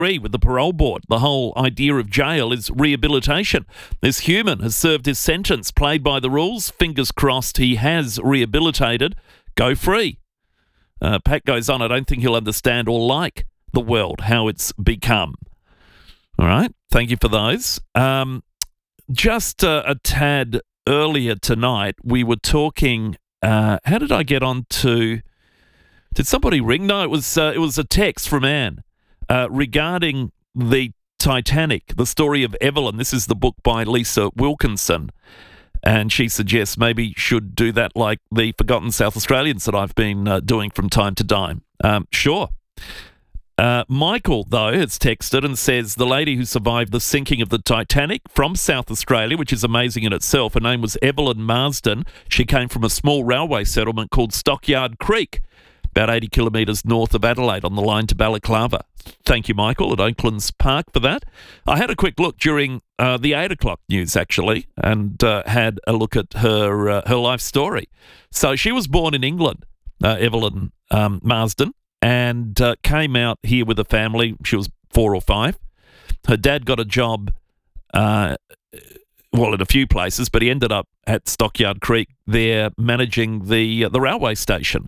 agree with the parole board. The whole idea of jail is rehabilitation. This human has served his sentence, played by the rules. Fingers crossed he has rehabilitated. Go free. Pat goes on, I don't think he'll understand or like the world, how it's become. All right, thank you for those. Just a tad earlier tonight, we were talking, how did I get on to... Did somebody ring? No, it was a text from Anne regarding the Titanic, the story of Evelyn. This is the book by Lisa Wilkinson, and she suggests maybe should do that like the Forgotten South Australians that I've been doing from time to time. Sure. Michael, though, has texted and says the lady who survived the sinking of the Titanic from South Australia, which is amazing in itself, her name was Evelyn Marsden. She came from a small railway settlement called Stockyard Creek, about 80 kilometres north of Adelaide on the line to Balaclava. Thank you, Michael, at Oaklands Park for that. I had a quick look during the 8 o'clock news, actually, and had a look at her life story. So she was born in England, Evelyn Marsden, and came out here with a family. She was 4 or 5. Her dad got a job, in a few places, but he ended up at Stockyard Creek there managing the railway station.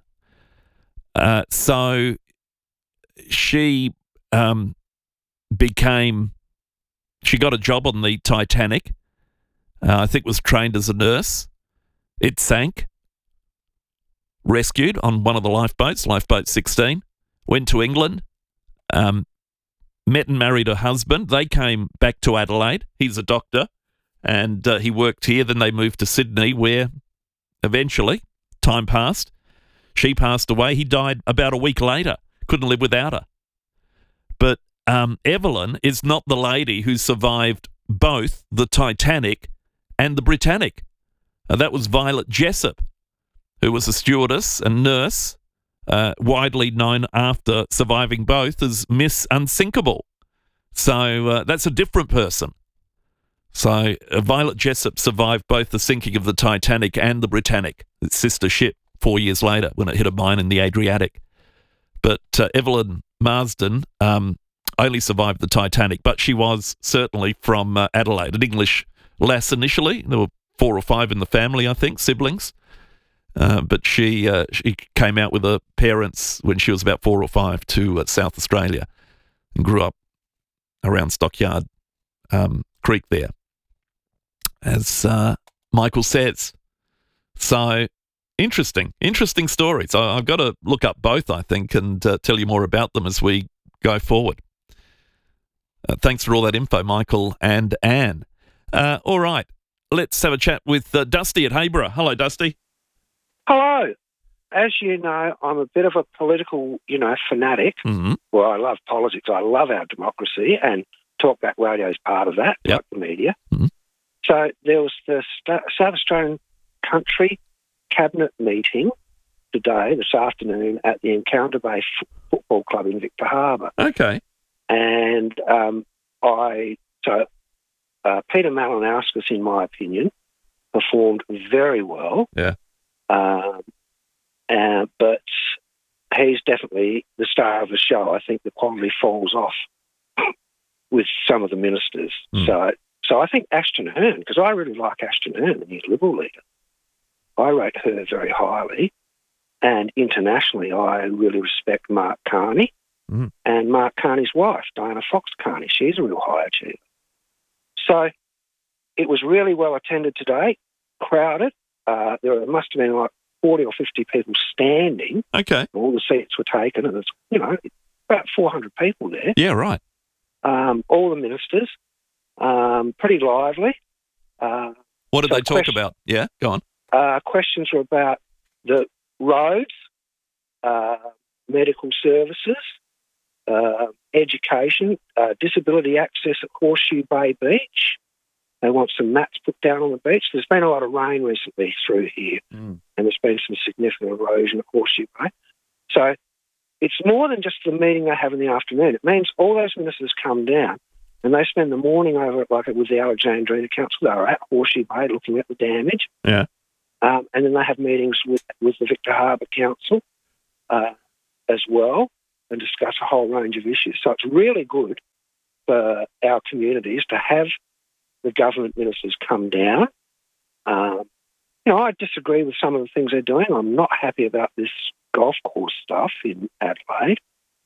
So she she got a job on the Titanic. I think was trained as a nurse. It sank. Rescued on one of the lifeboats, Lifeboat 16. Went to England. Met and married her husband. They came back to Adelaide. He's a doctor. And he worked here. Then they moved to Sydney, where eventually, time passed. She passed away. He died about a week later. Couldn't live without her. But Evelyn is not the lady who survived both the Titanic and the Britannic. That was Violet Jessop, who was a stewardess and nurse, widely known after surviving both as Miss Unsinkable. So that's a different person. So Violet Jessop survived both the sinking of the Titanic and the Britannic, its sister ship, 4 years later when it hit a mine in the Adriatic. But Evelyn Marsden only survived the Titanic, but she was certainly from Adelaide, an English lass initially. There were 4 or 5 in the family, I think, siblings. But she came out with her parents when she was about 4 or 5 to South Australia and grew up around Stockyard Creek there, as Michael says. So... Interesting stories. I've got to look up both, I think, and tell you more about them as we go forward. Thanks for all that info, Michael and Anne. All right, let's have a chat with Dusty at Hayborough. Hello, Dusty. Hello. As you know, I'm a bit of a political, fanatic. Mm-hmm. Well, I love politics. I love our democracy, and Talkback Radio is part of that, yep. like the media. Mm-hmm. So there was the South Australian Country Cabinet meeting today, this afternoon, at the Encounter Bay Football Club in Victor Harbor. Okay. And Peter Malinauskas, in my opinion, performed very well. Yeah. But he's definitely the star of the show. I think the quality falls off with some of the ministers. Mm. So I think Ashton Hearn, because I really like Ashton Hearn, the new Liberal leader. I rate her very highly, and internationally I really respect Mark Carney and Mark Carney's wife, Diana Fox-Carney. She's a real high achiever. So it was really well attended today, crowded. There must have been like 40 or 50 people standing. Okay. All the seats were taken, and there's, about 400 people there. Yeah, right. All the ministers, pretty lively. What did they talk about? Yeah, go on. Questions were about the roads, medical services, education, disability access at Horseshoe Bay Beach. They want some mats put down on the beach. There's been a lot of rain recently through here, and there's been some significant erosion at Horseshoe Bay. So it's more than just the meeting they have in the afternoon. It means all those ministers come down and they spend the morning over with the Alexandrina Council. They are at Horseshoe Bay looking at the damage. Yeah. And then they have meetings with the Victor Harbor Council as well. and discuss a whole range of issues. So it's really good for our communities to have the government ministers come down. I disagree with some of the things they're doing. I'm not happy about this golf course stuff in Adelaide.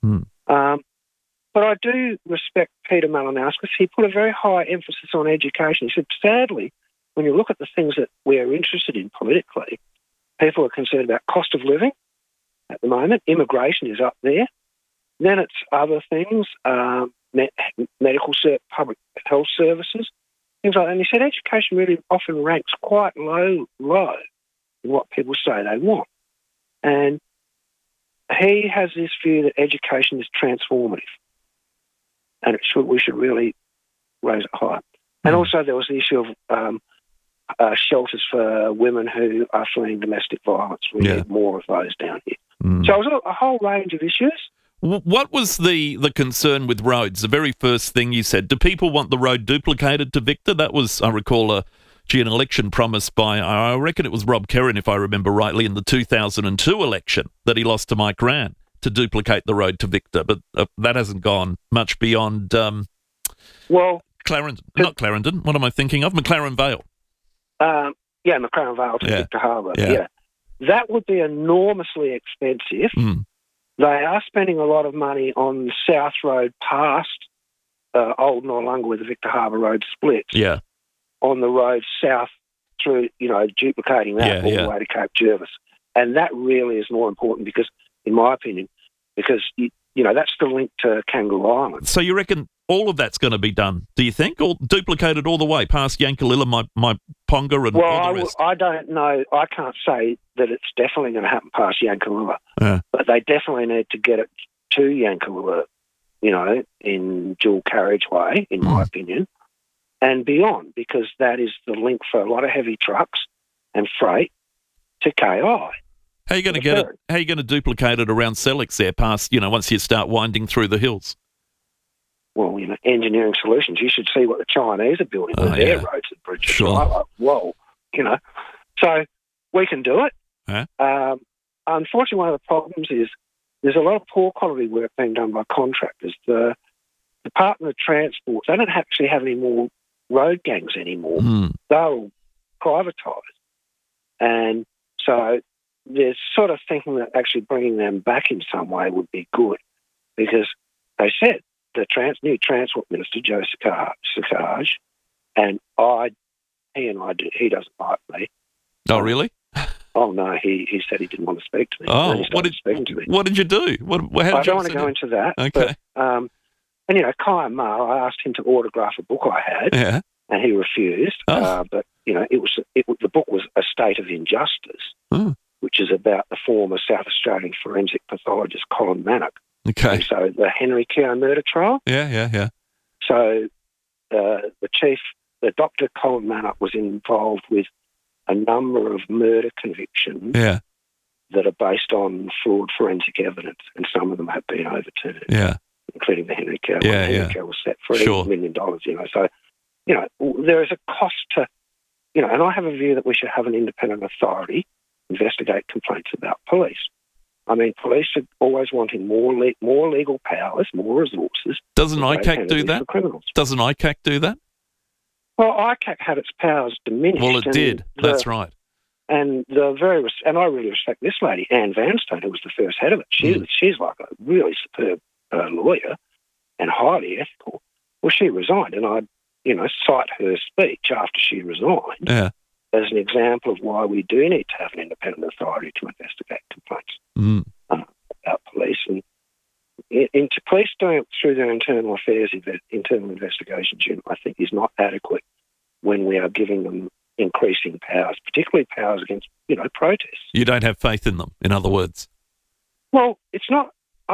But I do respect Peter Malinauskas. He put a very high emphasis on education. He said, sadly, when you look at the things that we're interested in politically, people are concerned about cost of living at the moment. Immigration is up there. Then it's other things, medical, public health services, things like that. And he said education really often ranks quite low in what people say they want. And he has this view that education is transformative, and we should really raise it higher. And also there was the issue of shelters for women who are fleeing domestic violence. We need more of those down here. So it was a whole range of issues. What was the concern with roads? The very first thing you said, do people want the road duplicated to Victor? That was, I recall, an election promise by, I reckon it was Rob Kerrin, if I remember rightly, in the 2002 election that he lost to Mike Rann to duplicate the road to Victor. But that hasn't gone much beyond, Clarendon. Not Clarendon. What am I thinking of? McLaren Vale. McLaren Vale to Victor Harbour. Yeah. That would be enormously expensive. They are spending a lot of money on South Road past Old Noarlunga where the Victor Harbour Road splits. Yeah. On the road south through, duplicating that all the way to Cape Jervis. And that really is more important because, in my opinion, that's the link to Kangaroo Island. So you reckon all of that's going to be done, do you think? Or duplicated all the way past Yankalilla, my Ponga and all the rest? I don't know. I can't say that it's definitely going to happen past Yankalilla. But they definitely need to get it to Yankalilla, in dual carriageway, in my opinion, and beyond, because that is the link for a lot of heavy trucks and freight to KI. How are you going to get it? How are you going to duplicate it around Selix there past, once you start winding through the hills? Well, engineering solutions. You should see what the Chinese are building with their roads and bridges. Sure. Whoa, So we can do it. Unfortunately, one of the problems is there's a lot of poor quality work being done by contractors. The Department of Transport, they don't actually have any more road gangs anymore. They're all privatised. And so they're sort of thinking that actually bringing them back in some way would be good, because they said the new Transport Minister, Joe Sacaj, and he doesn't like me. Oh, really? Oh, no, he said he didn't want to speak to me. Oh, what did you do? I don't want to go into that. Okay. But, Kai Ma, I asked him to autograph a book I had, and he refused. But, the book was A State of Injustice, which is about the former South Australian forensic pathologist Colin Manock. Okay. And so the Henry Keogh murder trial. Yeah. So the Dr. Colin Manock was involved with a number of murder convictions that are based on flawed forensic evidence, and some of them have been overturned, including the Henry Keogh. Henry Keogh was set for $1 million, So, there is a cost to, and I have a view that we should have an independent authority investigate complaints about police. I mean, police are always wanting more legal powers, more resources. Doesn't ICAC do that? Doesn't ICAC do that? Well, ICAC had its powers diminished. Well, it did. That's right. And I really respect this lady, Anne Vanstone, who was the first head of it. She's like a really superb lawyer and highly ethical. Well, she resigned, and I, cite her speech after she resigned as an example of why we do need to have an independent authority to investigate complaints about police. And into police doing it through their internal affairs, internal investigations unit, I think is not adequate when we are giving them increasing powers, particularly powers against, protests. You don't have faith in them, in other words? Well, it's not...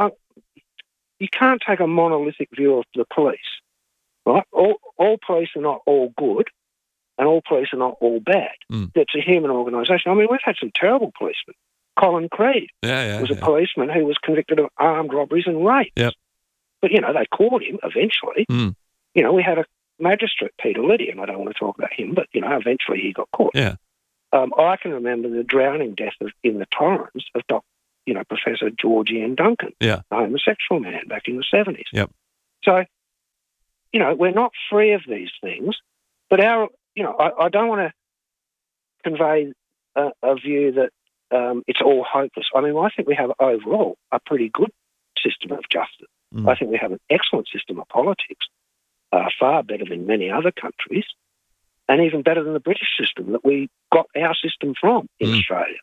you can't take a monolithic view of the police, right? All police are not all good, and all police are not all bad. It's a human organisation. I mean, we've had some terrible policemen. Colin Creed was a policeman who was convicted of armed robberies and rape. Yep. But, they caught him eventually. We had a magistrate, Peter Liddy, and I don't want to talk about him, but, eventually he got caught. Yeah. I can remember the drowning death in the Torrens of Professor George Ian Duncan, Yeah. a homosexual man back in the 70s. Yep. So, we're not free of these things, but I don't want to convey a view that it's all hopeless. I mean, I think we have overall a pretty good system of justice. I think we have an excellent system of politics, far better than many other countries, and even better than the British system that we got our system from in Australia.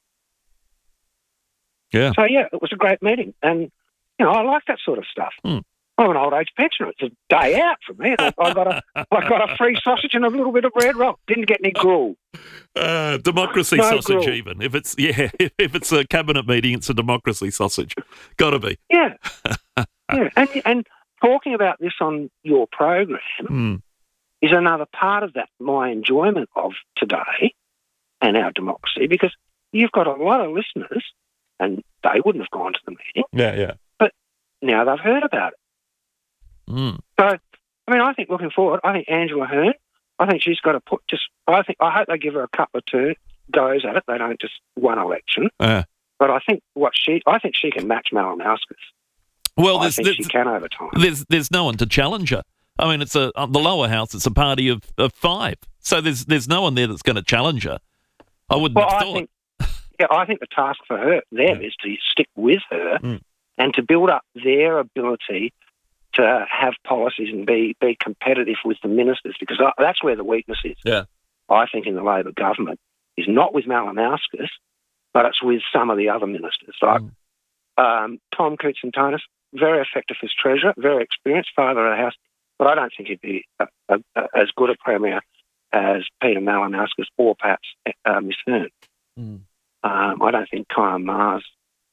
Yeah. So, it was a great meeting. And, I like that sort of stuff. I'm an old age pensioner. It's a day out for me. I got a free sausage and a little bit of bread roll. Didn't get any gruel. Democracy No sausage, gruel. even if it's a cabinet meeting, it's a democracy sausage. Got to be. Yeah, yeah. And talking about this on your program is another part of that. My enjoyment of today and our democracy, because you've got a lot of listeners, and they wouldn't have gone to the meeting. Yeah. But now they've heard about it. So, I mean, I think looking forward, I think Angela Hearn, I think she's got to I hope they give her a couple of goes at it. They don't just one election. But I think she can match Malinowskis. Well, I think she can over time. There's no one to challenge her. I mean, it's the lower house. It's a party of 5, so there's no one there that's going to challenge her. I wouldn't have thought. I think the task for them is to stick with her and to build up their ability to have policies and be competitive with the ministers, because that's where the weakness is. Yeah, I think in the Labor government is not with Malinowskis, but it's with some of the other ministers. Like Tom Koutsantonis, very effective as Treasurer, very experienced, father of the House, but I don't think he'd be as good a Premier as Peter Malinowskis or perhaps Miss Hearn. I don't think Kyle Maher's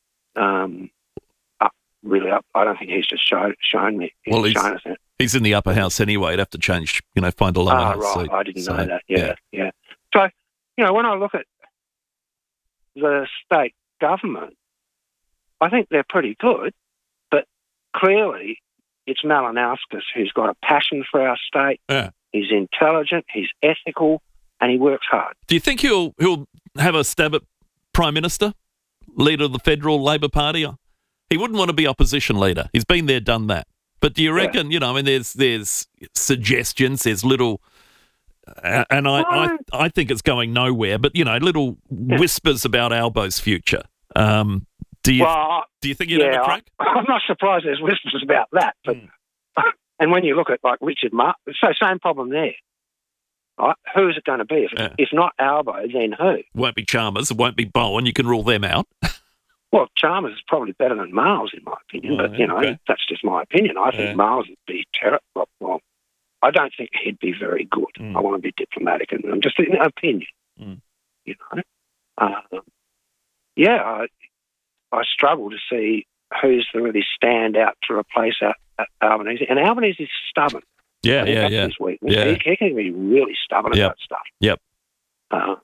I don't think he's just shown me. He's shown us that. He's in the upper house anyway. He'd have to change, find a lower house right. seat. I didn't know that. Yeah. So, when I look at the state government, I think they're pretty good, but clearly it's Malinowskis who's got a passion for our state. Yeah. He's intelligent, he's ethical, and he works hard. Do you think he'll have a stab at Prime Minister, leader of the Federal Labor Party? He wouldn't want to be opposition leader. He's been there, done that. But do you reckon, there's suggestions, there's little, and I think it's going nowhere, but, little whispers about Albo's future. Do you think he'd have a crack? I'm not surprised there's whispers about that. But and when you look at, like, Richard Martin, so same problem there. Right? Who is it going to be? If not Albo, then who? It won't be Chalmers. It won't be Bowen. You can rule them out. Well, Chalmers is probably better than Miles, in my opinion. But, that's just my opinion. I think Miles would be terrible. Well, I don't think he'd be very good. I want to be diplomatic, and I'm just an opinion. I struggle to see who's the really stand out to replace Albanese. And Albanese is stubborn. Yeah. His weakness. Yeah. He can be really stubborn about stuff. Yep. So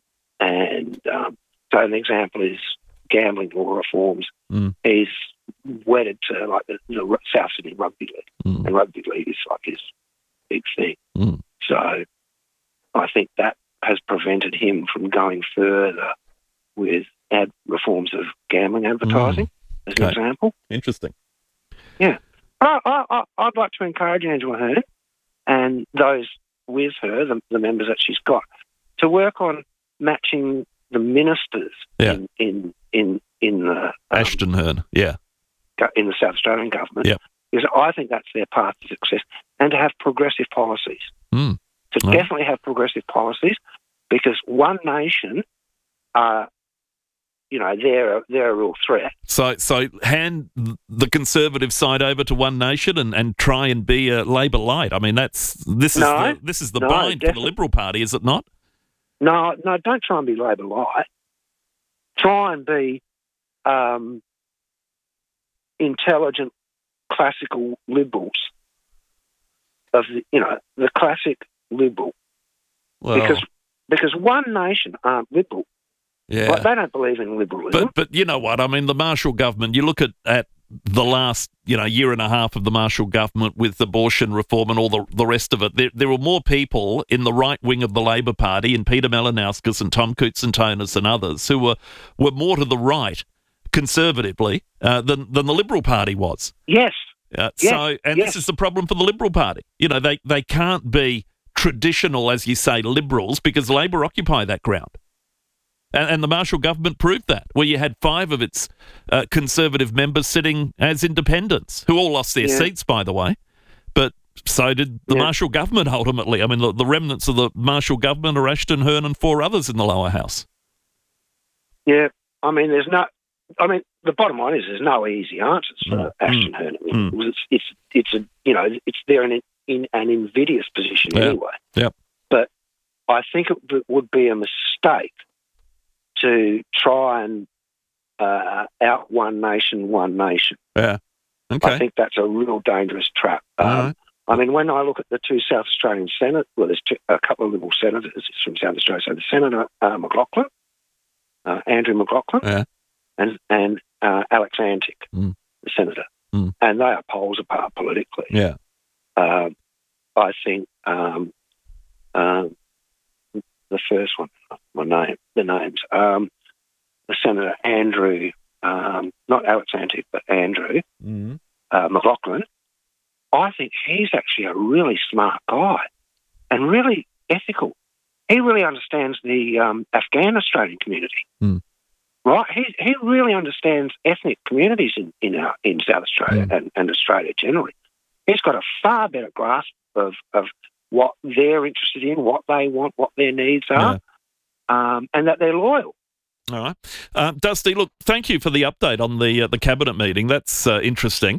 an example is gambling law reforms. He's wedded to like the South Sydney Rugby League, and Rugby League is like his big thing. So I think that has prevented him from going further with reforms of gambling advertising, as an example. Interesting. Yeah. I'd like to encourage Angela Hearn and those with her, the members that she's got, to work on matching the ministers in the Ashton Hearn, in the South Australian government, because I think that's their path to success, and to have progressive policies. Definitely have progressive policies, because One Nation, they're a real threat. So hand the Conservative side over to One Nation and try and be a Labor light. I mean, this is the bind for the Liberal Party, is it not? No, don't try and be Labor light. Try and be intelligent, classical Liberals of the classic Liberal. Well, because One Nation aren't Liberal. Yeah, like, they don't believe in liberalism. But you know what? I mean, the Marshall government. You look at the last year and a half of the Marshall government with abortion reform and all the rest of it. There were more people in the right wing of the Labor Party, and Peter Malinowskis and Tom Koutsantonis and others, who were more to the right, conservatively than the Liberal Party was. Yes. This is the problem for the Liberal Party. You know, they can't be traditional, as you say, Liberals, because Labor occupy that ground. And the Marshall government proved that, where you had 5 of its Conservative members sitting as independents, who all lost their seats, by the way. But so did the Marshall government ultimately. I mean, the remnants of the Marshall government are Ashton Hearn and 4 others in the lower house. Yeah, I mean, the bottom line is there's no easy answers for Ashton Hearn. They're in an invidious position anyway. Yep. But I think it would be a mistake to try and out one nation. Yeah. Okay. I think that's a real dangerous trap. Right. I mean, when I look at the 2 South Australian senators, there's a couple of Liberal senators from South Australia. So the Senator McLaughlin, Andrew McLaughlin, and Alex Antic, the senator, and they are poles apart politically. Yeah. I think the first one, the names, the Senator Andrew, not Alex Antic, but Andrew McLaughlin. I think he's actually a really smart guy and really ethical. He really understands the Afghan Australian community, right? He really understands ethnic communities in South Australia and Australia generally. He's got a far better grasp of what they're interested in, what they want, what their needs are, and that they're loyal. All right. Dusty, look, thank you for the update on the cabinet meeting. That's interesting.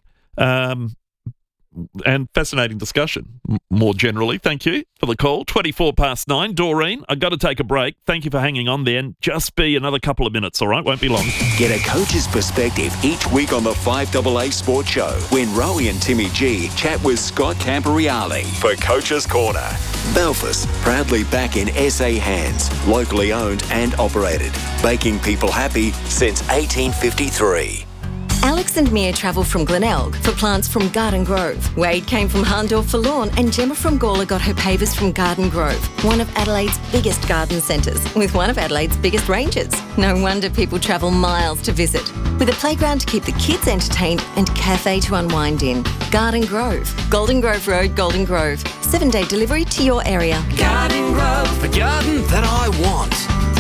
And fascinating discussion more generally. Thank you for the call. 9:24. Doreen, I've got to take a break. Thank you for hanging on there. And just be another couple of minutes, all right? Won't be long. Get a coach's perspective each week on the 5AA Sports Show when Rowie and Timmy G chat with Scott Camporeale for Coach's Corner. Belfast, proudly back in SA hands, locally owned and operated, making people happy since 1853. Alex and Mia travel from Glenelg for plants from Garden Grove. Wade came from Hahndorf for lawn, and Gemma from Gawler got her pavers from Garden Grove, one of Adelaide's biggest garden centres, with one of Adelaide's biggest ranges. No wonder people travel miles to visit. With a playground to keep the kids entertained and cafe to unwind in. Garden Grove. Golden Grove Road, Golden Grove. 7-day delivery to your area. Garden Grove, the garden that I want.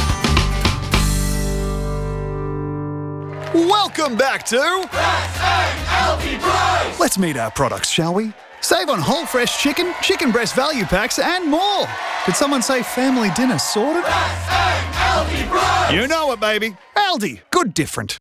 Welcome back to S.A.L.T. Price! Let's meet our products, shall we? Save on whole fresh chicken, chicken breast value packs and more. Did someone say family dinner sorted? S.A.L.T. Price! You know it, baby. Aldi. Good different.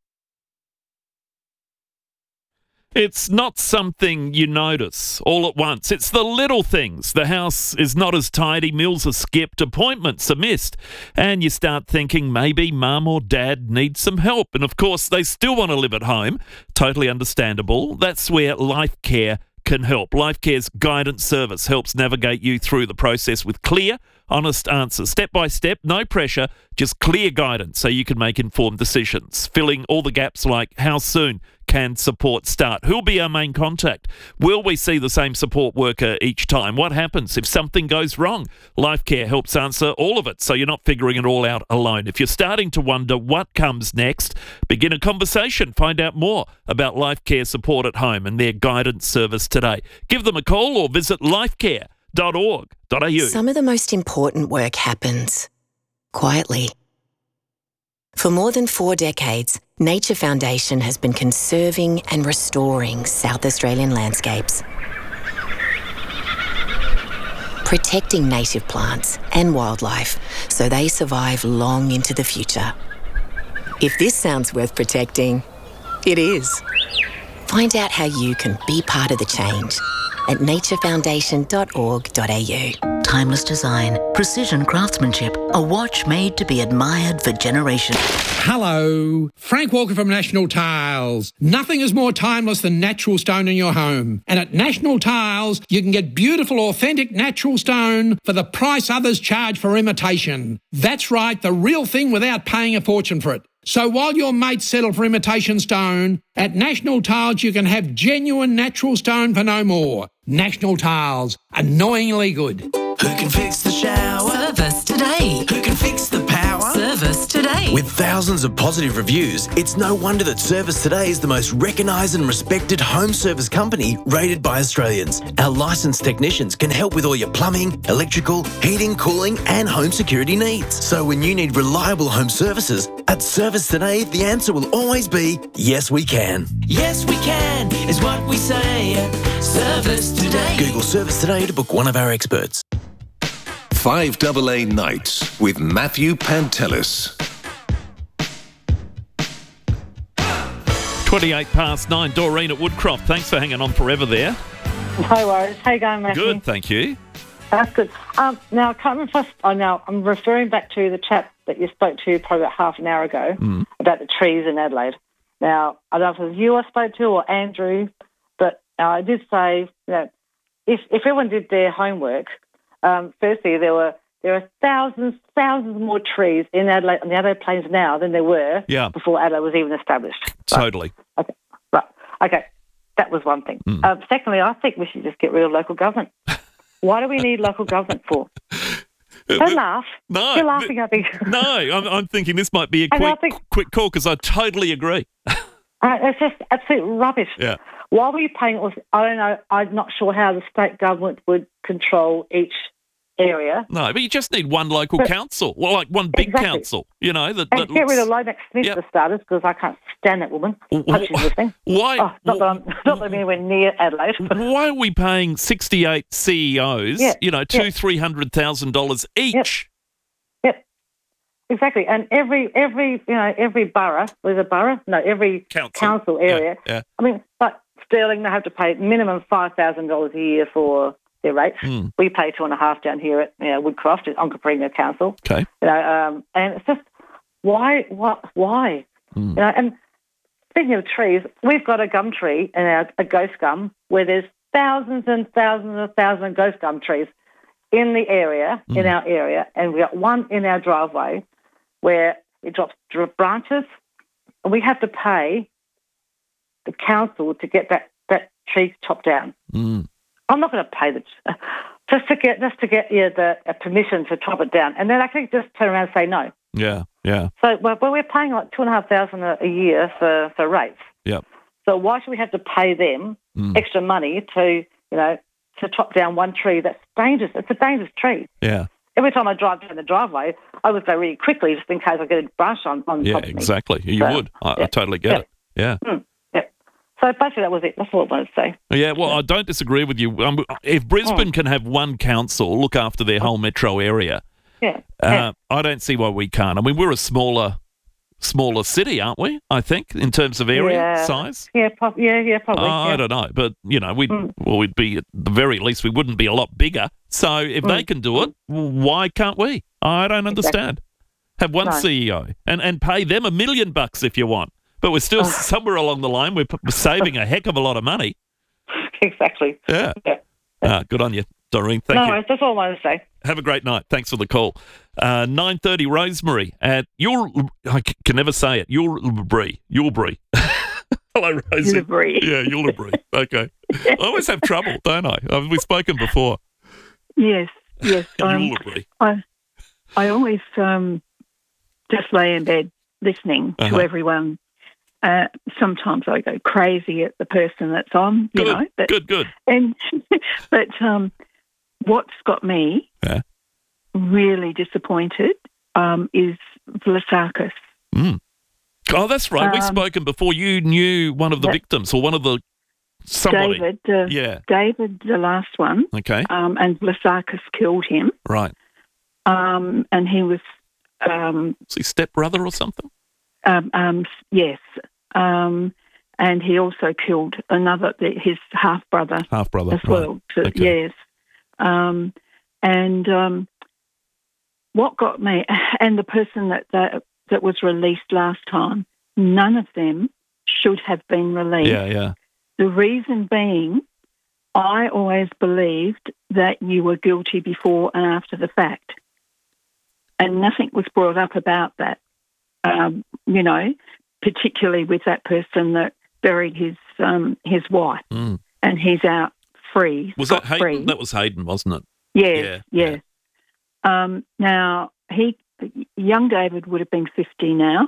It's not something you notice all at once. It's the little things. The house is not as tidy, meals are skipped, appointments are missed, and you start thinking maybe mum or dad needs some help. And of course, they still want to live at home. Totally understandable. That's where Life Care can help. Life Care's guidance service helps navigate you through the process with clear, honest answers. Step by step, no pressure, just clear guidance so you can make informed decisions. Filling all the gaps like how soon can support start? Who'll be our main contact? Will we see the same support worker each time? What happens if something goes wrong? Life Care helps answer all of it so you're not figuring it all out alone. If you're starting to wonder what comes next, begin a conversation. Find out more about Life Care support at home and their guidance service today. Give them a call or visit lifecare.org.au. Some of the most important work happens quietly. For more than 4 decades, Nature Foundation has been conserving and restoring South Australian landscapes, protecting native plants and wildlife so they survive long into the future. If this sounds worth protecting, it is. Find out how you can be part of the change at naturefoundation.org.au. Timeless design, precision craftsmanship, a watch made to be admired for generations. Hello, Frank Walker from National Tiles. Nothing is more timeless than natural stone in your home. And at National Tiles, you can get beautiful, authentic natural stone for the price others charge for imitation. That's right, the real thing without paying a fortune for it. So while your mates settle for imitation stone, at National Tiles you can have genuine natural stone for no more. National Tiles, annoyingly good. Who can fix the shower? Service today. Who can fix the power? Service today. With thousands of positive reviews, it's no wonder that Service Today is the most recognised and respected home service company rated by Australians. Our licensed technicians can help with all your plumbing, electrical, heating, cooling and home security needs. So when you need reliable home services, at Service Today, the answer will always be, yes, we can. Yes, we can, is what we say. Service today. Google Service Today to book one of our experts. 5AA Nights with Matthew Pantelis. 9:28. Doreen at Woodcroft. Thanks for hanging on forever there. No worries. How you going, Matthew? Good, thank you. That's good. Now, I can't remember I'm referring back to the chap that you spoke to probably about half an hour ago about the trees in Adelaide. Now, I don't know if it was you I spoke to or Andrew, but I did say, if everyone did their homework, firstly, there are thousands more trees in Adelaide, on the Adelaide Plains now than there were before Adelaide was even established. Totally. Right. Okay. Right. Okay. That was one thing. Secondly, I think we should just get rid of local government. Why do we need local government for? Don't laugh. No. You're laughing at me. No, I'm thinking this might be a quick call because I totally agree. It's just absolute rubbish. Yeah. Why were you paying? I don't know. I'm not sure how the state government would control each area. No, but you just need one local council, well, like one big council. You know that. And get rid of Lomax Smith for starters, because I can't stand that woman. Hope she's listening. Why? Oh, not that I'm anywhere near Adelaide. Why are we paying 68 CEOs? $200,000-$300,000 each. Yep. Exactly, and every borough, there's a borough? No, every council area. Yeah. I mean, like Stirling, they have to pay minimum $5,000 a year for their rates. We pay 2.5 down here at Woodcroft, at Onkaparinga Council. Okay. And it's just why? And speaking of trees, we've got a gum tree and a ghost gum where there's thousands and thousands and thousands of ghost gum trees in the area, in our area, and we've got one in our driveway where it drops branches, and we have to pay the council to get that tree chopped down. I'm not going to pay just to get the permission to chop it down, and then I can just turn around and say no. Yeah. So we're paying like $2,500 a year for rates. Yep. So why should we have to pay them extra money to chop down one tree that's dangerous? It's a dangerous tree. Yeah. Every time I drive down the driveway, I would go really quickly just in case I get a branch on top of me. Yeah, exactly. You would. I totally get it. Yeah. So basically that was it. That's all I wanted to say. Yeah, well, I don't disagree with you. If Brisbane can have one council look after their whole metro area, I don't see why we can't. I mean, we're a smaller city, aren't we, I think, in terms of area size? Yeah, probably. I don't know. But, we'd be, at the very least, we wouldn't be a lot bigger. So if they can do it, why can't we? I don't understand. Have one CEO and pay them $1 million if you want. But we're still somewhere along the line. We're saving a heck of a lot of money. Exactly. Yeah. Good on you, Doreen. Thank you. No, that's all I wanted to say. Have a great night. Thanks for the call. 9:30, Rosemary at I can never say it. Yulbri. Hello, Rosie. Yulbri. Yeah, Yulbri. Okay. I always have trouble, don't I? We've spoken before. Yes. Yulbri. I always just lay in bed listening to everyone. Sometimes I go crazy at the person that's on, Good. And but what's got me really disappointed is Vlasakis. Oh, that's right. We've spoken before. You knew one of the victims or one of the somebody. David, the last one. Okay. And Vlasakis killed him. Right. And he was. Was he stepbrother or something? Yes. And he also killed his half-brother. Half-brother, as well. Right. Okay. Yes. And what got me, and the person that was released last time, none of them should have been released. Yeah. The reason being, I always believed that you were guilty before and after the fact. And nothing was brought up about that, particularly with that person that buried his wife, and he's out free. Was that Hayden? That was Hayden, wasn't it? Yes, yes. Now, young David would have been 50 now,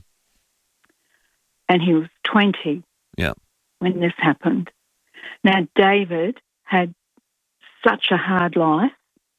and he was 20 when this happened. Now, David had such a hard life,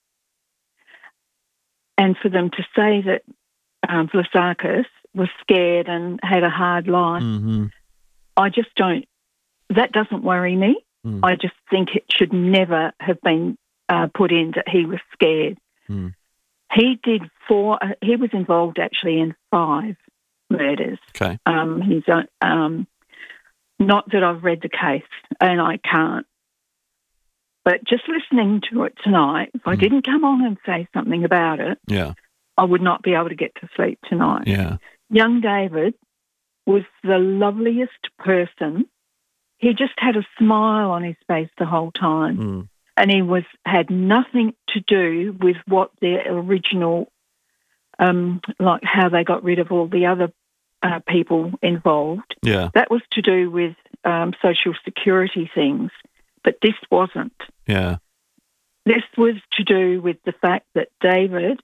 and for them to say that Vlasakis was scared and had a hard life, I just don't, that doesn't worry me. I just think it should never have been put in that he was scared. He did he was involved actually in 5 murders. Okay. He's not that I've read the case, and I can't. But just listening to it tonight, if I didn't come on and say something about it, I would not be able to get to sleep tonight. Yeah. Young David was the loveliest person. He just had a smile on his face the whole time. And he had nothing to do with what their original, like how they got rid of all the other people involved. Yeah. That was to do with social security things, but this wasn't. Yeah. This was to do with the fact that David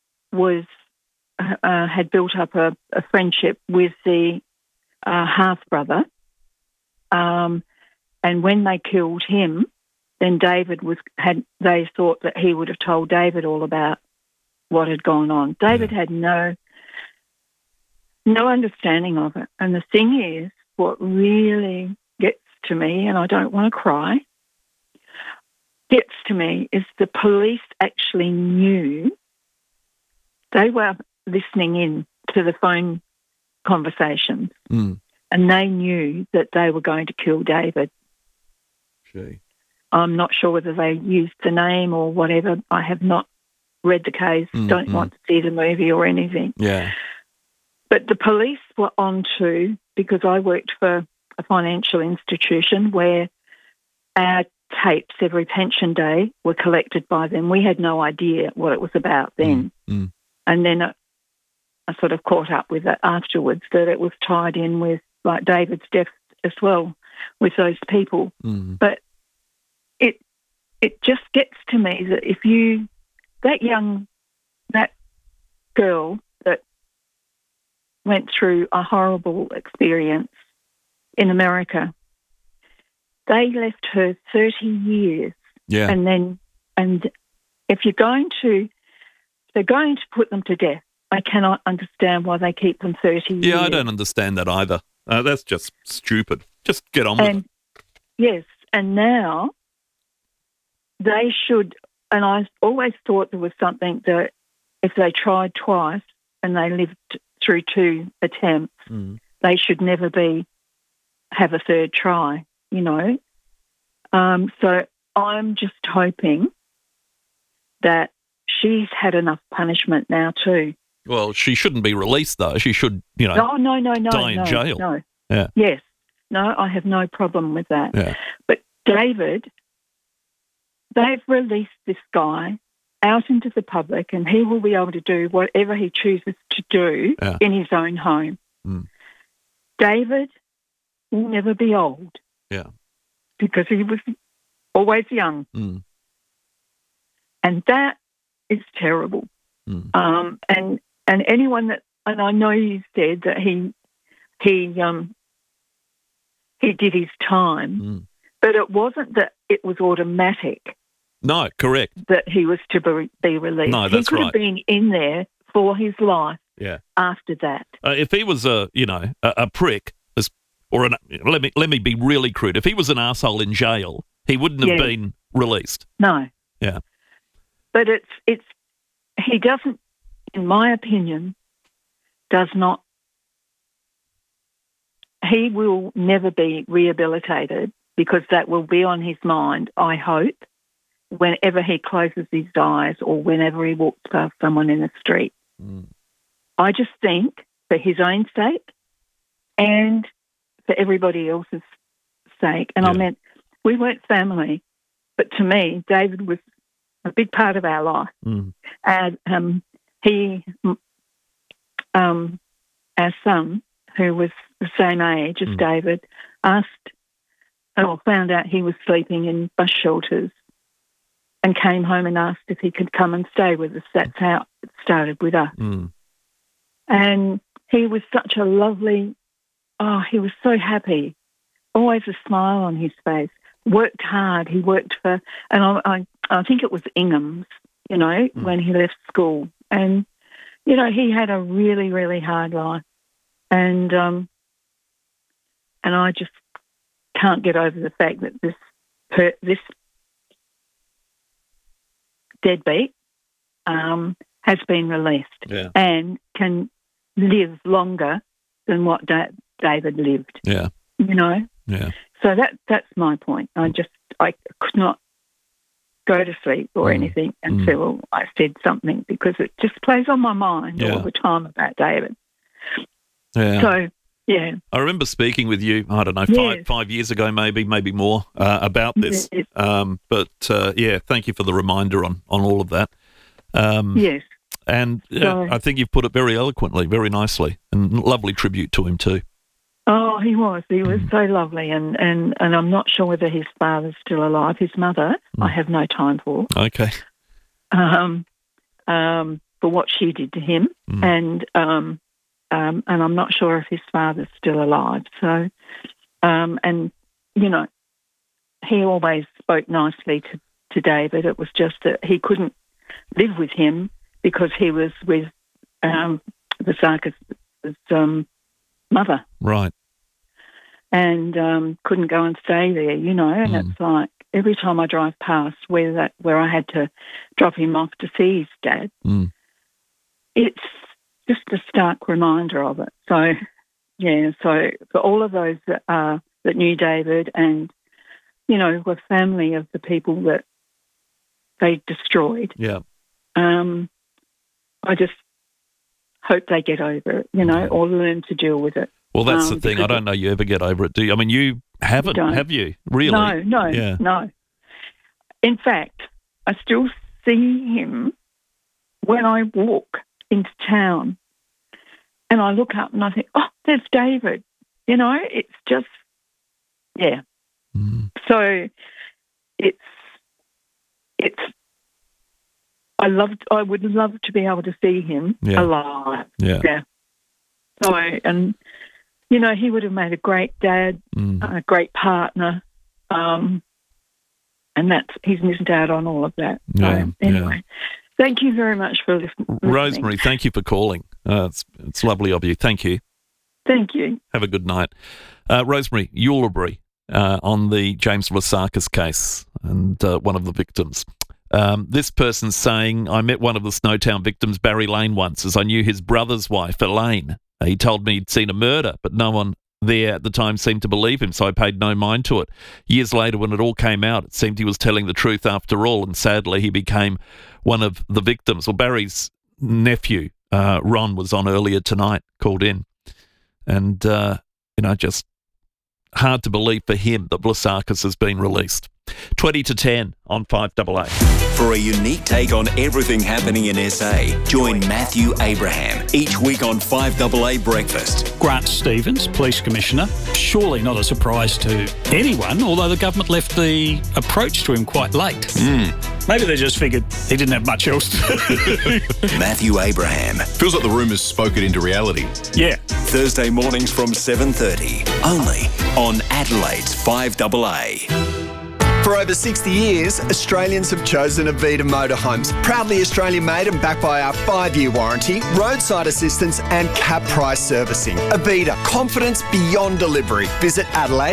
had built up a friendship with the half-brother, and when they killed him, then David they thought that he would have told David all about what had gone on. David had no understanding of it. And the thing is, what really gets to me, and I don't want to cry, gets to me is the police actually knew. They were listening in to the phone conversations, and they knew that they were going to kill David. Gee. I'm not sure whether they used the name or whatever. I have not read the case, don't want to see the movie or anything. Yeah. But the police were onto, because I worked for a financial institution where our tapes every pension day were collected by them. We had no idea what it was about then. And then I sort of caught up with it afterwards, that it was tied in with like David's death as well with those people. But it just gets to me that if that girl that went through a horrible experience in America, they left her 30 years. Yeah. And if they're going to put them to death, I cannot understand why they keep them 30 years. Yeah, I don't understand that either. That's just stupid. Just get on with it. Yes, and now they should, and I always thought there was something that if they tried twice and they lived through 2 attempts, they should never have a third try, you know. So I'm just hoping that she's had enough punishment now too. Well, she shouldn't be released, though. She should, No, die in jail. No. Yeah. Yes. No, I have no problem with that. Yeah. But David, they've released this guy out into the public, and he will be able to do whatever he chooses to do in his own home. David will never be old. Yeah. Because he was always young. And that is terrible. And anyone and I know you said that he did his time, but it wasn't that it was automatic. No, correct. That he was to be released. No, that's he could right. have been in there for his life. Yeah. After that, if he was a prick, or let me be really crude. If he was an arsehole in jail, he wouldn't have been released. No. Yeah. But he doesn't, in my opinion, does not. He will never be rehabilitated because that will be on his mind, I hope, whenever he closes his eyes or whenever he walks past someone in the street. I just think for his own sake and for everybody else's sake, and I meant we weren't family, but to me, David was a big part of our life. And our son, who was the same age as David, found out he was sleeping in bus shelters and came home and asked if he could come and stay with us. That's how it started with us. And he was such a lovely, he was so happy, always a smile on his face, worked hard. He worked for, and I think it was Ingham's, when he left school. And, he had a really, really hard life. And I just can't get over the fact that this deadbeat has been released and can live longer than what David lived. Yeah. Yeah. So that's my point. I could not go to sleep or anything until I said something, because it just plays on my mind all the time about David. Yeah. So, yeah. I remember speaking with you, I don't know, five years ago, maybe more, about this. Yes. But thank you for the reminder on all of that. Yes. And I think you've put it very eloquently, very nicely, and lovely tribute to him too. Oh, he was. He was so lovely, and I'm not sure whether his father's still alive. His mother, I have no time for. Okay. For what she did to him, and I'm not sure if his father's still alive. So, he always spoke nicely to David. It was just that he couldn't live with him because he was with Vasaka's mother. Right. And couldn't go and stay there, and it's like every time I drive past where I had to drop him off to see his dad, it's just a stark reminder of it. So, so for all of those that knew David and, were family of the people that they destroyed, I just hope they get over it, or learn to deal with it. Well, that's the thing. I don't know you ever get over it, do you? I mean, you haven't, have you? Really? No. In fact, I still see him when I walk into town, and I look up and I think, oh, there's David. It's just, So it's. I would love to be able to see him alive. Yeah. So, and he would have made a great dad, a great partner, and he's missed out on all of that. So, anyway, thank you very much for listening. Rosemary, thank you for calling. It's lovely of you. Thank you. Thank you. Have a good night. Rosemary Ulibarri on the James Vlasakis case and one of the victims. This person's saying, I met one of the Snowtown victims, Barry Lane, once, as I knew his brother's wife, Elaine. He told me he'd seen a murder, but no one there at the time seemed to believe him, so I paid no mind to it. Years later, when it all came out, it seemed he was telling the truth after all, and sadly, he became one of the victims. Well, Barry's nephew, Ron, was on earlier tonight, called in. And, just hard to believe for him that Vlasakis has been released. 20 to 10 on 5AA. For a unique take on everything happening in SA, join Matthew Abraham each week on 5AA Breakfast. Grant Stevens, Police Commissioner, surely not a surprise to anyone, although the government left the approach to him quite late. Maybe they just figured he didn't have much else to do. Matthew Abraham. Feels like the rumours spoken into reality. Yeah. Thursday mornings from 7:30, only on Adelaide's 5AA. For over 60 years, Australians have chosen Avita Motorhomes. Proudly Australian made and backed by our 5-year warranty, roadside assistance and cap price servicing. Avita, confidence beyond delivery. Visit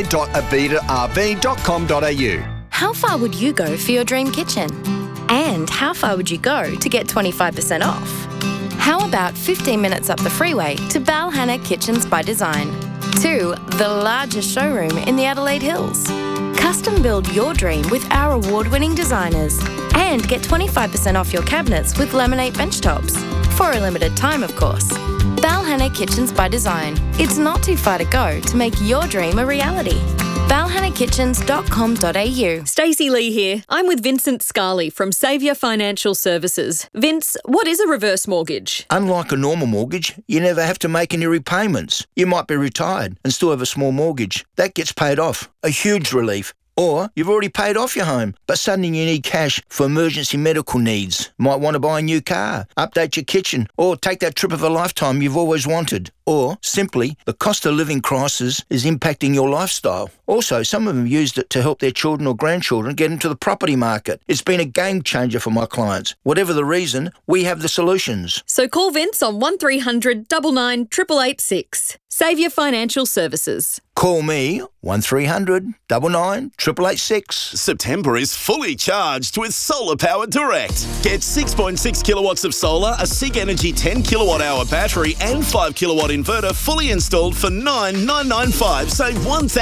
adelaide.avitarv.com.au. How far would you go for your dream kitchen? And how far would you go to get 25% off? How about 15 minutes up the freeway to Balhanna Kitchens by Design? To the largest showroom in the Adelaide Hills. Custom build your dream with our award-winning designers and get 25% off your cabinets with laminate bench tops. For a limited time, of course. Balhanna Kitchens by Design. It's not too far to go to make your dream a reality. balhannakitchens.com.au. Stacey Lee here. I'm with Vincent Scarley from Saviour Financial Services. Vince, what is a reverse mortgage? Unlike a normal mortgage, you never have to make any repayments. You might be retired and still have a small mortgage. That gets paid off. A huge relief. Or you've already paid off your home, but suddenly you need cash for emergency medical needs. Might want to buy a new car, update your kitchen, or take that trip of a lifetime you've always wanted. Or, simply, the cost of living crisis is impacting your lifestyle. Also, some of them used it to help their children or grandchildren get into the property market. It's been a game changer for my clients. Whatever the reason, we have the solutions. So call Vince on 1300 99 886. Saviour Financial Services. Call me 1300 99 886. September is fully charged with Solar Power Direct. Get 6.6 kilowatts of solar, a SIG Energy 10 kilowatt hour battery and 5 kilowatt inverter fully installed for $9,995. Save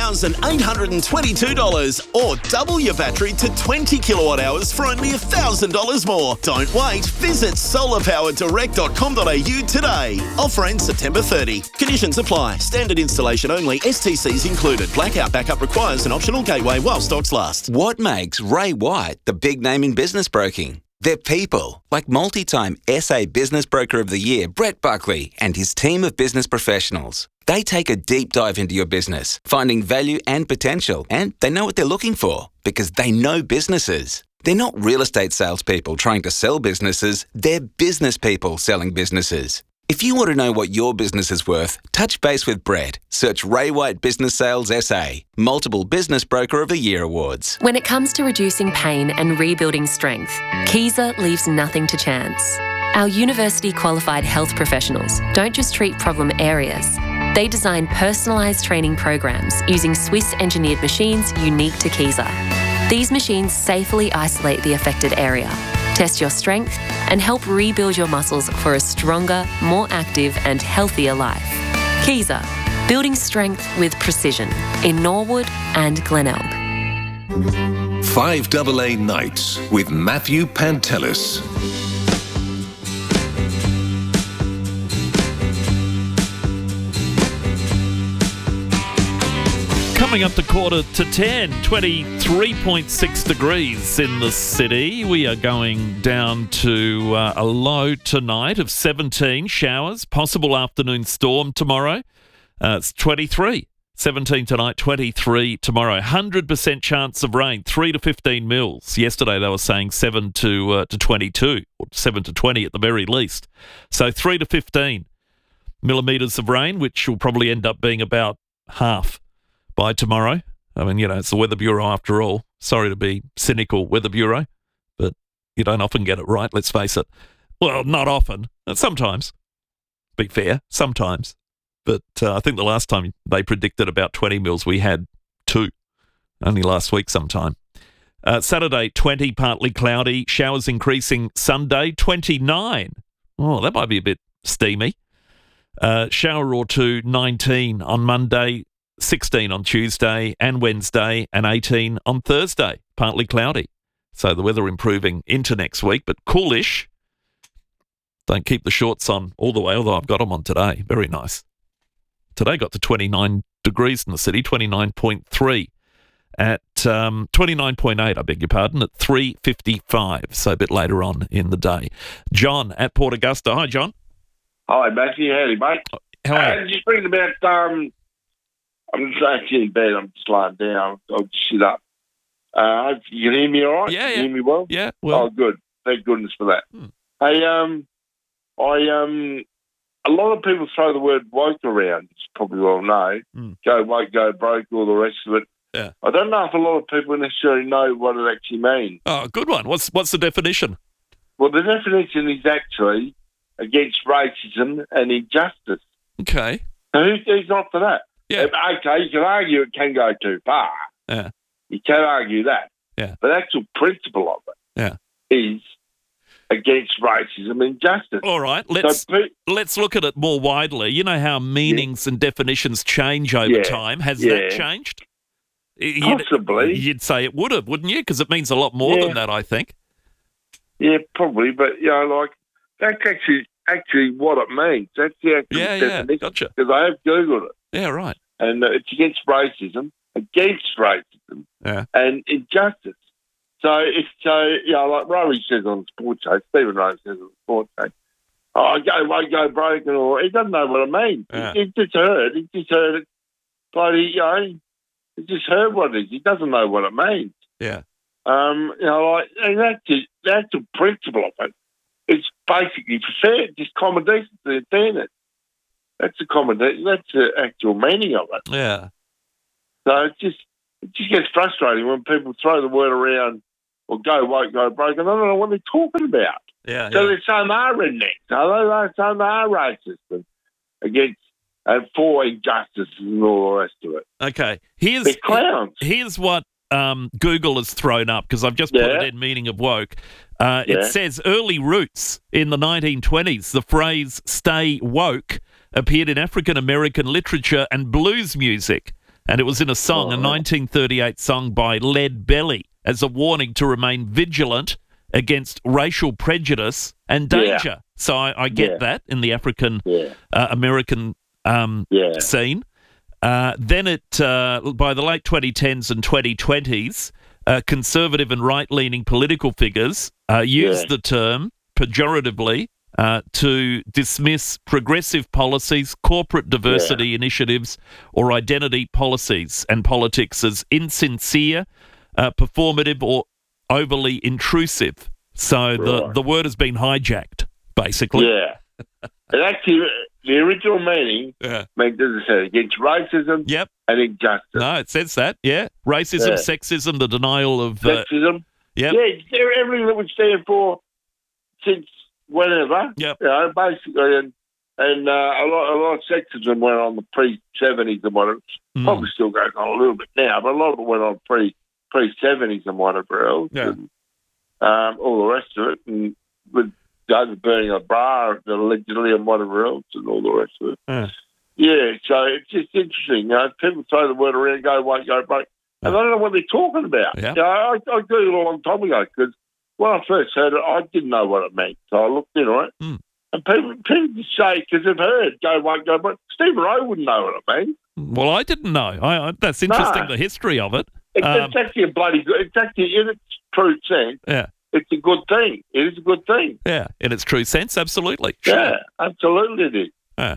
$1,822 or double your battery to 20 kilowatt hours for only $1,000 more. Don't wait. Visit solarpowerdirect.com.au today. Offer ends September 30. Conditions apply. Standard installation only. STCs included. Blackout backup requires an optional gateway while stocks last. What makes Ray White the big name in business broking? They're people, like multi-time SA Business Broker of the Year, Brett Buckley, and his team of business professionals. They take a deep dive into your business, finding value and potential, and they know what they're looking for because they know businesses. They're not real estate salespeople trying to sell businesses, they're business people selling businesses. If you want to know what your business is worth, touch base with Brett. Search Ray White Business Sales SA. Multiple Business Broker of the Year awards. When it comes to reducing pain and rebuilding strength, Kaiser leaves nothing to chance. Our university-qualified health professionals don't just treat problem areas. They design personalised training programs using Swiss-engineered machines unique to Kaiser. These machines safely isolate the affected area, test your strength, and help rebuild your muscles for a stronger, more active and healthier life. Kaiser, building strength with precision in Norwood and Glenelg. 5AA Nights with Matthew Pantelis. Coming up to 9:45, 23.6 degrees in the city. We are going down to a low tonight of 17 showers, possible afternoon storm tomorrow. It's 23. 17 tonight, 23 tomorrow. 100% chance of rain, 3 to 15 mils. Yesterday they were saying 7 to 22, or 7 to 20 at the very least. So 3 to 15 millimetres of rain, which will probably end up being about half by tomorrow. I mean, it's the Weather Bureau after all. Sorry to be cynical, Weather Bureau, but you don't often get it right, let's face it. Well, not often. Sometimes. Be fair, sometimes. But I think the last time they predicted about 20 mils, we had 2. Only last week sometime. Saturday, 20, partly cloudy. Showers increasing Sunday, 29. Oh, that might be a bit steamy. Shower or two, 19 on Monday, 16 on Tuesday and Wednesday, and 18 on Thursday. Partly cloudy. So the weather improving into next week, but coolish. Don't keep the shorts on all the way, although I've got them on today. Very nice. Today got to 29 degrees in the city, 29.3 at 29.8, I beg your pardon, at 3:55, so a bit later on in the day. John at Port Augusta. Hi, John. Hi, Matthew. Howdy, mate. How are you? Just thinking about, I'm just actually in bed. I'm just lying down. I'll just sit up. You can hear me all right? Yeah, You hear me well? Yeah, well. Oh, good. Thank goodness for that. Hey, a lot of people throw the word woke around, as you probably well know. Go woke, go broke, all the rest of it. Yeah. I don't know if a lot of people necessarily know what it actually means. Oh, good one. What's the definition? Well, the definition is actually against racism and injustice. Okay. So who's not for that? Yeah. Okay, you can argue it can go too far. Yeah. You can argue that. Yeah. But the actual principle of it is against racism and injustice. All right, let's look at it more widely. You know how meanings and definitions change over time. Has that changed? Possibly. You'd say it would have, wouldn't you? Because it means a lot more than that, I think. Yeah, probably. But, that's actually what it means. That's the actual definition. Gotcha. Because I have Googled it. Yeah, right. And it's against racism and injustice. So, like Rory says on the sports show, Stephen Rowe says on the sports show, won't go broken, or he doesn't know what it means. Yeah. He just heard it. Bloody, He just heard what it is. He doesn't know what it means. Yeah. And the actual principle of it, it's basically fair, just common decency and fairness. That's the actual meaning of it. Yeah. So it just gets frustrating when people throw the word around or go woke, go broke, and I don't know what they're talking about. Yeah. So they're saying they are rednecks. They're saying they are racist and against and for injustice and all the rest of it. Okay. They're clowns. Here's what Google has thrown up, because I've just put it in meaning of woke. It says early roots in the 1920s. The phrase "stay woke" appeared in African-American literature and blues music, and it was in a song, a 1938 song by Lead Belly, as a warning to remain vigilant against racial prejudice and danger. Yeah. So I get that in the African American scene. Then by the late 2010s and 2020s, conservative and right-leaning political figures used the term pejoratively to dismiss progressive policies, corporate diversity initiatives, or identity policies and politics as insincere, performative, or overly intrusive. So the word has been hijacked, basically. Yeah. And actually, the original meaning meant, as I said, against racism and injustice. No, it says that, racism, sexism, the denial of... sexism. Yeah, everything that would stand for since whenever. Basically, and a lot of sexism went on the pre-70s and whatever. Probably still goes on a little bit now, but a lot of it went on pre-70s and whatever else. Yeah. And, all the rest of it, and with the burning of bra allegedly and whatever else, and all the rest of it. So it's just interesting. People throw the word around, go woke, go broke, and I don't know what they're talking about. I Googled a long time ago, because when I first heard it, I didn't know what it meant. So I looked into it, and people just say, because they've heard go woke, go broke. Stephen Rowe wouldn't know what it means. Well, I didn't know. That's interesting, the history of it. It's actually a bloody good. It's actually, in its true sense, it's a good thing. It is a good thing. Yeah, in its true sense, absolutely. Yeah, absolutely it is. Yeah.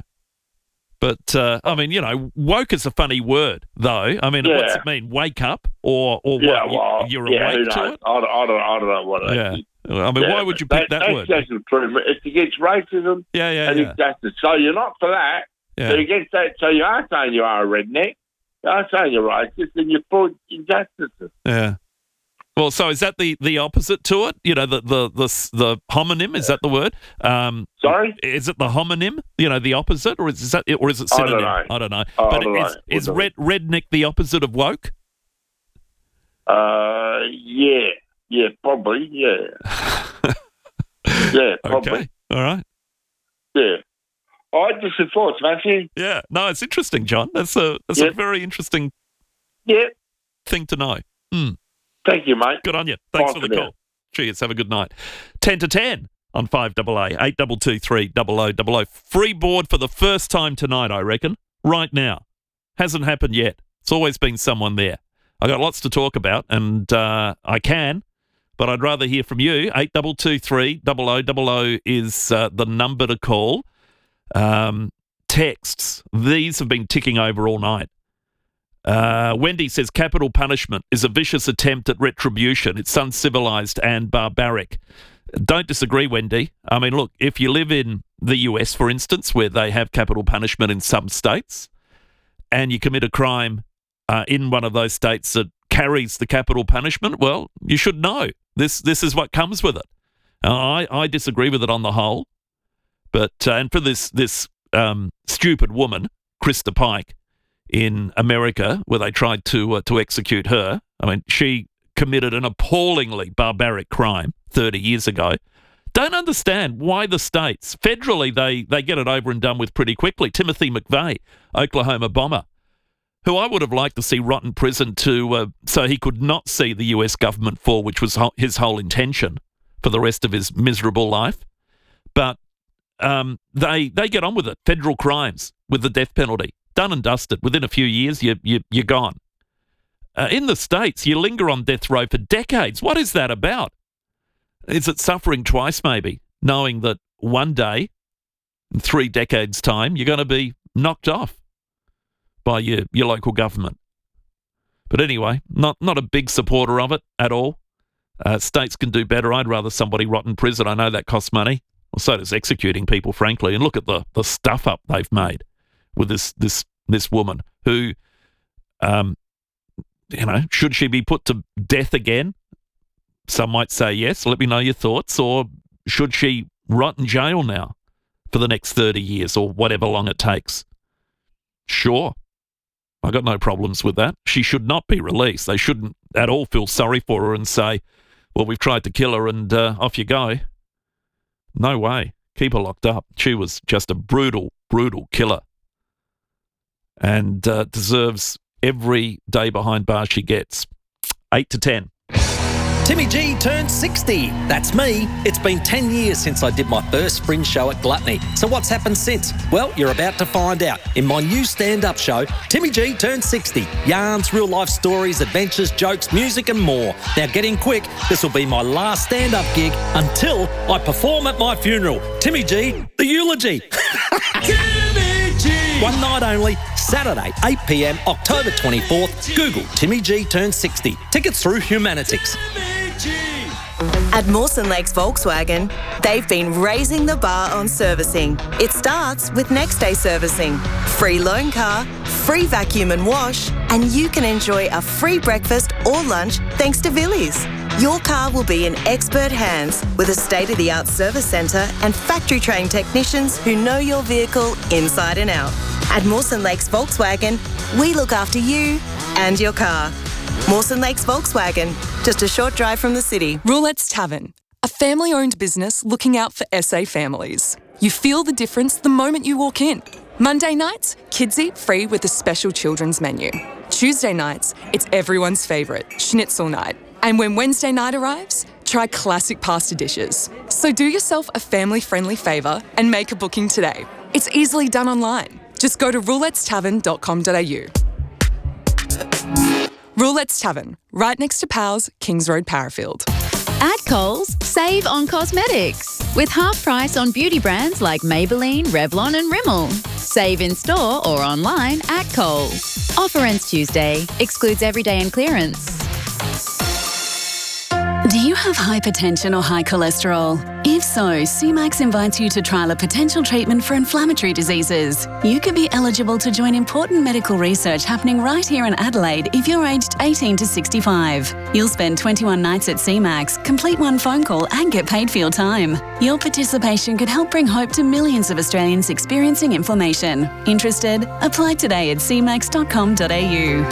But, I mean, woke is a funny word, though. I mean, what's it mean? Wake up? Or what? Well, you're awake to it? I don't know what it is. I mean, why would you pick that word? That's it's against racism and injustice. So you're not for that. Yeah. So against that, so you are saying you are a redneck. You are saying you're racist, and you're for injustices. Yeah. Well, so is that the opposite to it? The homonym, is that the word? Sorry? Is it the homonym? The opposite, or is it synonym? I don't know. But is redneck the opposite of woke? Yeah, probably, yeah. Yeah, probably. Okay, all right. Yeah. All right, just your thoughts, Matthew. Yeah, no, it's interesting, John. That's a very interesting thing to know. Thank you, mate. Good on you. Thanks for the call. Cheers. Have a good night. 10 to 10 on 5AA, 8223 0000. Free board for the first time tonight, I reckon. Right now. Hasn't happened yet. It's always been someone there. I got lots to talk about, and I can, but I'd rather hear from you. 8223 0000 is the number to call. Texts. These have been ticking over all night. Wendy says capital punishment is a vicious attempt at retribution. It's uncivilized and barbaric. Don't disagree, Wendy. I mean, look, if you live in the US, for instance, where they have capital punishment in some states, and you commit a crime in one of those states that carries the capital punishment, well, you should know. This is what comes with it. I disagree with it on the whole, but and for this stupid woman, Krista Pike, in America, where they tried to execute her. I mean, she committed an appallingly barbaric crime 30 years ago. Don't understand why the states, federally, they get it over and done with pretty quickly. Timothy McVeigh, Oklahoma bomber, who I would have liked to see rot in prison so he could not see the US government fall, which was his whole intention for the rest of his miserable life. But they get on with it. Federal crimes with the death penalty. Done and dusted. Within a few years, you're gone. In the States, you linger on death row for decades. What is that about? Is it suffering twice, maybe, knowing that one day, in 3 decades' time, you're going to be knocked off by your local government? But anyway, not a big supporter of it at all. States can do better. I'd rather somebody rot in prison. I know that costs money. Well, so does executing people, frankly. And look at the stuff up they've made with this woman who, should she be put to death again? Some might say yes. Let me know your thoughts. Or should she rot in jail now for the next 30 years or whatever long it takes? Sure. I got no problems with that. She should not be released. They shouldn't at all feel sorry for her and say, well, we've tried to kill her and off you go. No way. Keep her locked up. She was just a brutal, brutal killer and deserves every day behind bars she gets. 8 to 10. Timmy G turned 60. That's me. It's been 10 years since I did my first fringe show at Gluttony. So what's happened since? Well, you're about to find out in my new stand-up show, Timmy G turned 60. Yarns, real-life stories, adventures, jokes, music and more. Now get in quick. This will be my last stand-up gig until I perform at my funeral. Timmy G, the eulogy. Timmy G! One night only, Saturday, 8 p.m, October 24th. Google Timmy G turned 60. Tickets through Humanitix. At Mawson Lakes Volkswagen, they've been raising the bar on servicing. It starts with next day servicing, free loan car, free vacuum and wash, and you can enjoy a free breakfast or lunch thanks to Villies. Your car will be in expert hands with a state-of-the-art service centre and factory-trained technicians who know your vehicle inside and out. At Mawson Lakes Volkswagen, we look after you and your car. Mawson Lakes Volkswagen, just a short drive from the city. Roulette's Tavern, a family-owned business looking out for SA families. You feel the difference the moment you walk in. Monday nights, kids eat free with a special children's menu. Tuesday nights, it's everyone's favourite, schnitzel night. And when Wednesday night arrives, try classic pasta dishes. So do yourself a family-friendly favour and make a booking today. It's easily done online. Just go to roulettestavern.com.au. Roulette's Tavern, right next to Powell's, Kings Road, Parafield. At Coles, save on cosmetics with half price on beauty brands like Maybelline, Revlon and Rimmel. Save in store or online at Coles. Offer ends Tuesday. Excludes everyday and clearance. Do you have hypertension or high cholesterol? If so, CMAX invites you to trial a potential treatment for inflammatory diseases. You could be eligible to join important medical research happening right here in Adelaide if you're aged 18 to 65. You'll spend 21 nights at CMAX, complete one phone call and get paid for your time. Your participation could help bring hope to millions of Australians experiencing inflammation. Interested? Apply today at cmax.com.au.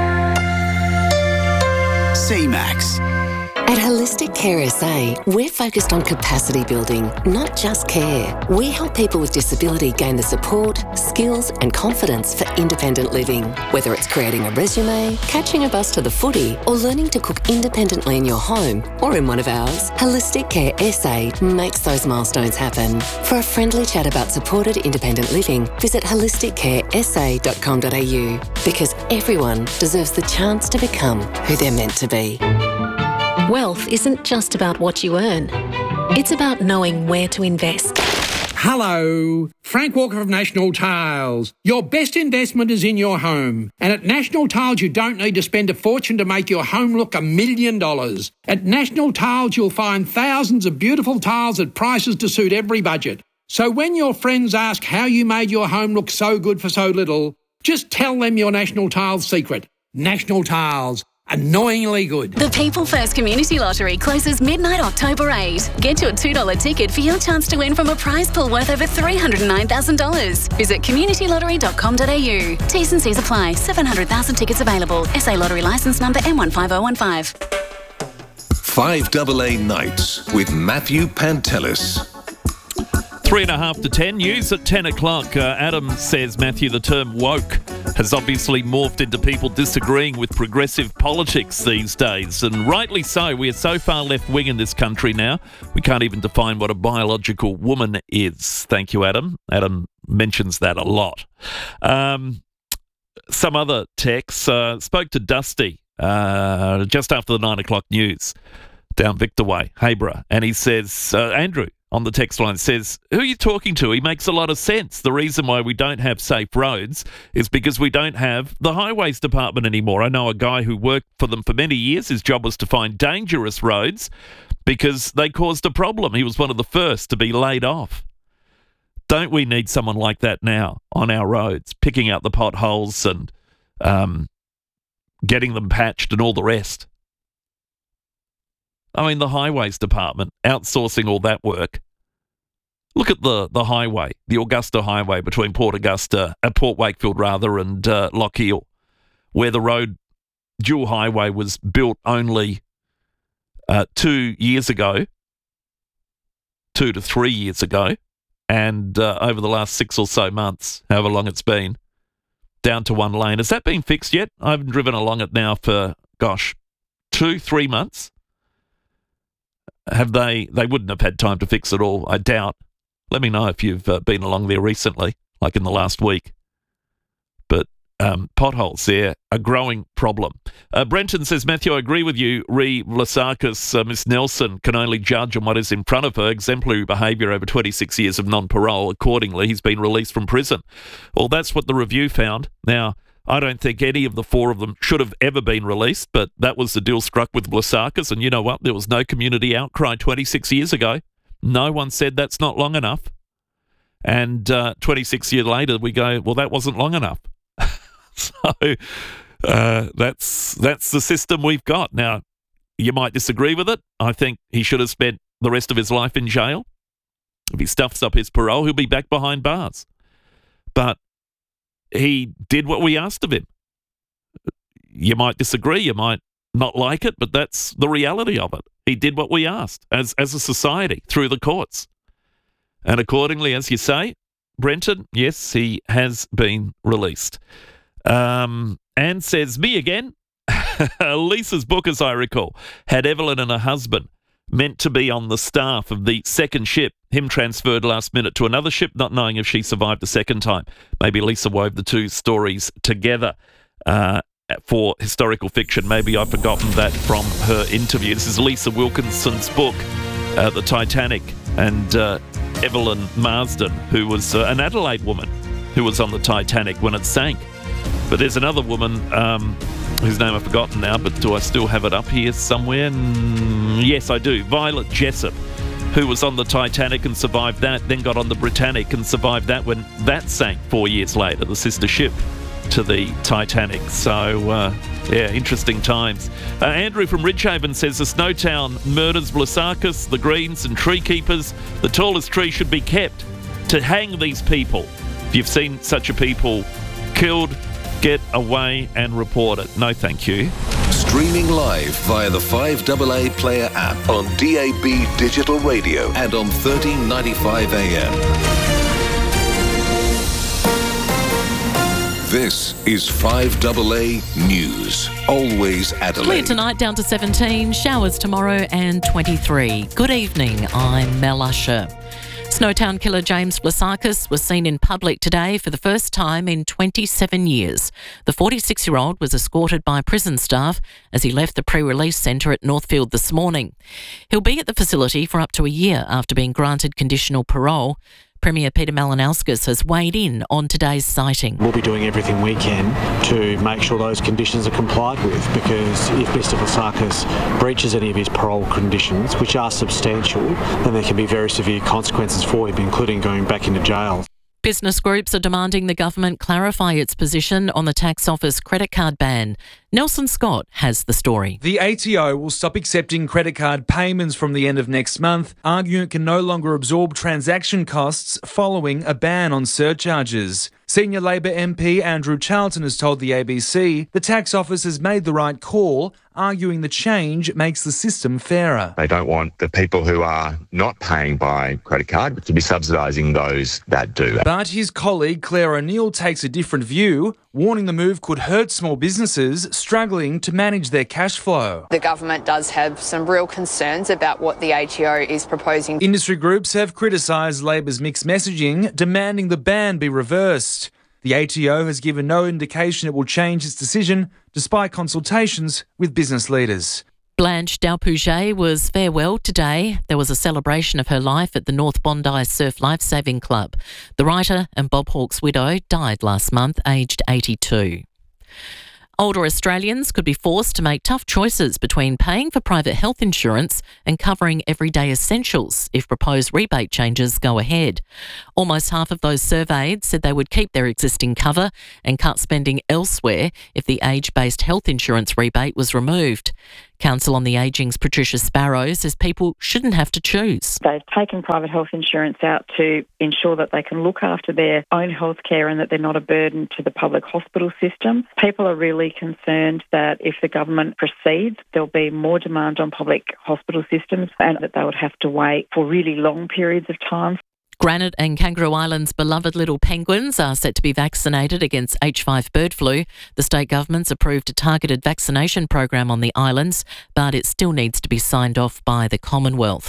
CMAX. At Holistic Care SA, we're focused on capacity building, not just care. We help people with disability gain the support, skills and confidence for independent living. Whether it's creating a resume, catching a bus to the footy, or learning to cook independently in your home or in one of ours, Holistic Care SA makes those milestones happen. For a friendly chat about supported independent living, visit holisticcaresa.com.au because everyone deserves the chance to become who they're meant to be. Wealth isn't just about what you earn. It's about knowing where to invest. Hello, Frank Walker from National Tiles. Your best investment is in your home. And at National Tiles, you don't need to spend a fortune to make your home look $1 million. At National Tiles, you'll find thousands of beautiful tiles at prices to suit every budget. So when your friends ask how you made your home look so good for so little, just tell them your National Tiles secret. National Tiles. Annoyingly good. The People First Community Lottery closes midnight October 8. Get your $2 ticket for your chance to win from a prize pool worth over $309,000. Visit communitylottery.com.au. T's and C's apply. 700,000 tickets available. SA Lottery licence number M15015. 5AA Nights with Matthew Pantelis. 3.5 to 10. News at 10 o'clock. Adam says, Matthew, the term woke has obviously morphed into people disagreeing with progressive politics these days. And rightly so. We are so far left-wing in this country now, we can't even define what a biological woman is. Thank you, Adam. Adam mentions that a lot. Some other texts. Spoke to Dusty just after the 9 o'clock news down Victor Way, Hayborough. And he says, Andrew, on the text line says, who are you talking to? He makes a lot of sense. The reason why we don't have safe roads is because we don't have the highways department anymore. I know a guy who worked for them for many years. His job was to find dangerous roads because they caused a problem. He was one of the first to be laid off. Don't we need someone like that now on our roads, picking out the potholes and getting them patched and all the rest? I mean, the highways department, outsourcing all that work. Look at the highway, the Augusta Highway between Port Wakefield and Lochiel, where the dual highway was built only 2 years ago, 2 to 3 years ago, and over the last 6 or so months, however long it's been, down to one lane. Has that been fixed yet? I haven't driven along it now for, 2-3 months. Have they wouldn't have had time to fix it all, I doubt. Let me know if you've been along there recently, like in the last week. But potholes there, a growing problem. Brenton says, Matthew, I agree with you. Re Vlasakis, Miss Nelson can only judge on what is in front of her. Exemplary behaviour over 26 years of non-parole. Accordingly, he's been released from prison. Well, that's what the review found. Now, I don't think any of the four of them should have ever been released, but that was the deal struck with Vlasakis. And you know what? There was no community outcry 26 years ago. No one said that's not long enough. And 26 years later, we go, well, that wasn't long enough. So that's the system we've got. Now, you might disagree with it. I think he should have spent the rest of his life in jail. If he stuffs up his parole, he'll be back behind bars. But he did what we asked of him. You might disagree, you might not like it, but that's the reality of it. He did what we asked as a society through the courts. And accordingly, as you say, Brenton, yes, he has been released. Anne says, me again. Lisa's book, as I recall, had Evelyn and her husband meant to be on the staff of the second ship. Him transferred last minute to another ship, not knowing if she survived the second time. Maybe Lisa wove the two stories together for historical fiction. Maybe I've forgotten that from her interview. This is Lisa Wilkinson's book, The Titanic, and Evelyn Marsden, who was an Adelaide woman who was on the Titanic when it sank. But there's another woman whose name I've forgotten now, but do I still have it up here somewhere? Yes, I do. Violet Jessop, who was on the Titanic and survived that, then got on the Britannic and survived that when that sank 4 years later, the sister ship to the Titanic. So, interesting times. Andrew from Ridgehaven says the Snowtown murders Vlasakis, the Greens and tree keepers. The tallest tree should be kept to hang these people. If you've seen such a people killed, get away and report it. No, thank you. Streaming live via the 5AA Player app on DAB Digital Radio and on 1395 AM. This is 5AA News. Always Adelaide. Clear tonight, down to 17. Showers tomorrow and 23. Good evening. I'm Mel Usher. Snowtown killer James Vlasakis was seen in public today for the first time in 27 years. The 46-year-old was escorted by prison staff as he left the pre-release centre at Northfield this morning. He'll be at the facility for up to a year after being granted conditional parole. Premier Peter Malinauskas has weighed in on today's sighting. We'll be doing everything we can to make sure those conditions are complied with, because if Mr Vlasakis breaches any of his parole conditions, which are substantial, then there can be very severe consequences for him, including going back into jail. Business groups are demanding the government clarify its position on the tax office credit card ban. Nelson Scott has the story. The ATO will stop accepting credit card payments from the end of next month, arguing it can no longer absorb transaction costs following a ban on surcharges. Senior Labor MP Andrew Charlton has told the ABC the tax office has made the right call, arguing the change makes the system fairer. They don't want the people who are not paying by credit card to be subsidising those that do. But his colleague Claire O'Neill takes a different view, warning the move could hurt small businesses struggling to manage their cash flow. The government does have some real concerns about what the ATO is proposing. Industry groups have criticised Labor's mixed messaging, demanding the ban be reversed. The ATO has given no indication it will change its decision, despite consultations with business leaders. Blanche Dalpouget was farewelled today. There was a celebration of her life at the North Bondi Surf Lifesaving Club. The writer and Bob Hawke's widow died last month, aged 82. Older Australians could be forced to make tough choices between paying for private health insurance and covering everyday essentials if proposed rebate changes go ahead. Almost half of those surveyed said they would keep their existing cover and cut spending elsewhere if the age-based health insurance rebate was removed. Council on the Ageing's Patricia Sparrow says people shouldn't have to choose. They've taken private health insurance out to ensure that they can look after their own health care and that they're not a burden to the public hospital system. People are really concerned that if the government proceeds, there'll be more demand on public hospital systems and that they would have to wait for really long periods of time. Granite and Kangaroo Island's beloved little penguins are set to be vaccinated against H5 bird flu. The state government's approved a targeted vaccination program on the islands, but it still needs to be signed off by the Commonwealth.